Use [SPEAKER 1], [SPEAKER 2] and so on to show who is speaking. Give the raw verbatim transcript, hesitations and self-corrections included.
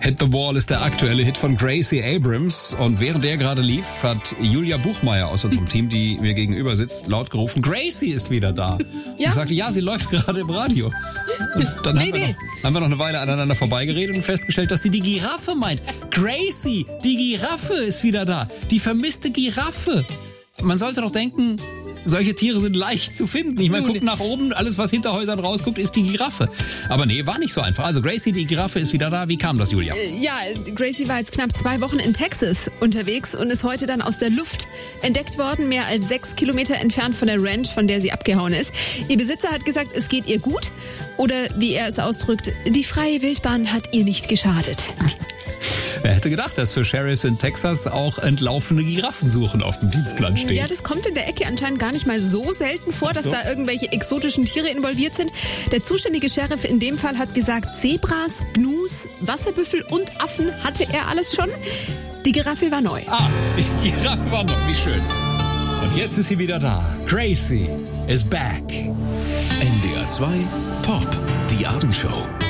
[SPEAKER 1] Hit the Wall ist der aktuelle Hit von Gracie Abrams. Und während der gerade lief, hat Julia Buchmeier aus unserem Team, die mir gegenüber sitzt, laut gerufen, Gracie ist wieder da.
[SPEAKER 2] Ja?
[SPEAKER 1] Ich sagte, ja, sie läuft gerade im Radio. Und dann
[SPEAKER 2] Nee,
[SPEAKER 1] haben, wir
[SPEAKER 2] nee.
[SPEAKER 1] noch, haben wir noch eine Weile aneinander vorbeigeredet und festgestellt, dass sie die Giraffe meint. Gracie, die Giraffe ist wieder da. Die vermisste Giraffe. Man sollte doch denken, solche Tiere sind leicht zu finden. Ich meine, guck nach oben, alles was hinter Häusern rausguckt, ist die Giraffe. Aber nee, war nicht so einfach. Also Gracie, die Giraffe ist wieder da. Wie kam das, Julia?
[SPEAKER 2] Ja, Gracie war jetzt knapp zwei Wochen in Texas unterwegs und ist heute dann aus der Luft entdeckt worden, mehr als sechs Kilometer entfernt von der Ranch, von der sie abgehauen ist. Ihr Besitzer hat gesagt, es geht ihr gut. Oder wie er es ausdrückt, die freie Wildbahn hat ihr nicht geschadet.
[SPEAKER 1] Wer hätte gedacht, dass für Sheriffs in Texas auch entlaufene Giraffensuchen auf dem Dienstplan stehen?
[SPEAKER 2] Ja, das kommt in der Ecke anscheinend gar nicht mal so selten vor, dass
[SPEAKER 1] so.
[SPEAKER 2] da irgendwelche exotischen Tiere involviert sind. Der zuständige Sheriff in dem Fall hat gesagt, Zebras, Gnus, Wasserbüffel und Affen hatte er alles schon. Die Giraffe war neu.
[SPEAKER 1] Ah, die Giraffe war noch, wie schön. Und jetzt ist sie wieder da. Gracie is back.
[SPEAKER 3] N D R zwei Pop, die Abendshow.